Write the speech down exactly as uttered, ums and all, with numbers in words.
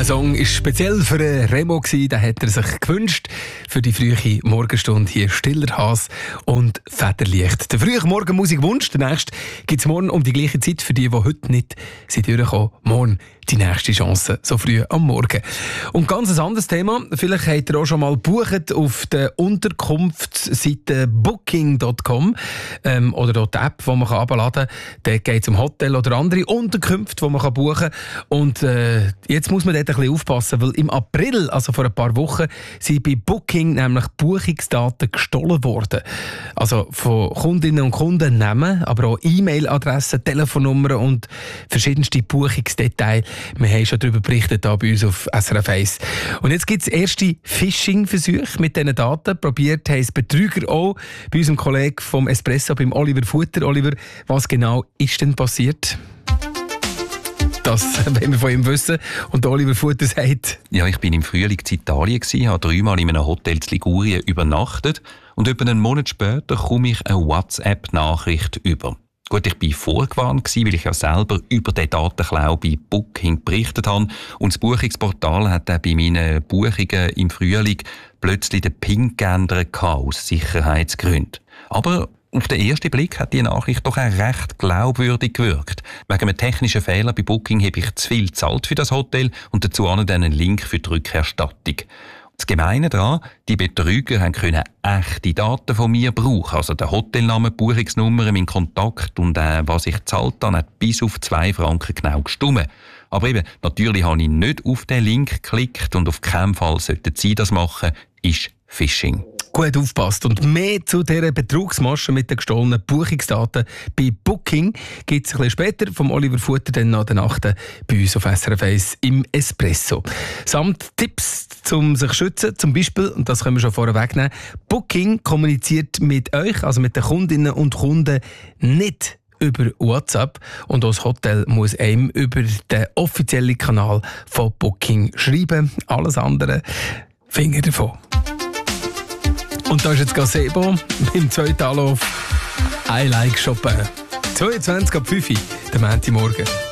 Song war speziell für Remo, den hat er sich gewünscht. Für die frühe Morgenstunde hier Stiller Has und Federlicht. Der frühe Morgenmusikwunsch, der nächste gibt es morgen um die gleiche Zeit für die, die heute nicht sind durchgekommen. Morgen die nächste Chance, so früh am Morgen. Und ganz ein anderes Thema. Vielleicht habt ihr auch schon mal gebucht auf der Unterkunftsseite booking punkt com ähm, oder dort die App, die man herunterladen kann. Dort geht es um Hotel oder andere Unterkünfte, die man buchen kann. Und äh, jetzt muss man dort ein bisschen aufpassen, weil im April, also vor ein paar Wochen, sind bei Booking nämlich Buchungsdaten gestohlen worden. Also von Kundinnen und Kunden Namen, aber auch E-Mail-Adressen, Telefonnummern und verschiedenste Buchungsdetails. Wir haben schon darüber berichtet hier bei uns auf S R F eins. Und jetzt gibt es erste Phishing-Versuche mit diesen Daten. Probiert haben es Betrüger auch bei unserem Kollegen vom Espresso, beim Oliver Futter. Oliver, was genau ist denn passiert? Das wollen wir von ihm wissen. Und Oliver Futter sagt: Ja, ich bin im Frühling in Italien, habe dreimal in einem Hotel in Ligurien übernachtet und etwa einen Monat später komme ich eine WhatsApp-Nachricht über. Gut, ich war vorgewarnt, weil ich ja selber über den Datenklau bei Booking berichtet habe. Und das Buchungsportal hat dann bei meinen Buchungen im Frühling plötzlich den PIN geändert aus Sicherheitsgründen. Aber auf den ersten Blick hat die Nachricht doch auch recht glaubwürdig gewirkt. Wegen einem technischen Fehler bei Booking habe ich zu viel gezahlt für das Hotel und dazu auch einen Link für die Rückerstattung. Das Gemeine daran, die Betrüger haben können echte Daten von mir brauchen, also den Hotelnamen, die Buchungsnummer, meinen Kontakt und äh, was ich gezahlt habe, hat bis auf zwei Franken genau gestimmt. Aber eben, natürlich habe ich nicht auf den Link geklickt und auf keinen Fall sollten Sie das machen, ist Phishing. Gut aufpasst. Und mehr zu dieser Betrugsmasche mit den gestohlenen Buchungsdaten bei Booking gibt es ein bisschen später vom Oliver Futter dann nach der Nacht bei uns auf S R F eins im Espresso. Samt Tipps, um sich zu schützen, zum Beispiel, und das können wir schon vorher wegnehmen, Booking kommuniziert mit euch, also mit den Kundinnen und Kunden, nicht über WhatsApp, und auch das Hotel muss einem über den offiziellen Kanal von Booking schreiben. Alles andere Finger davon. Und da ist jetzt Gazebo im zweiten Anlauf I Like Chopin. zweiundzwanzig ab fünf Uhr, der Montagmorgen.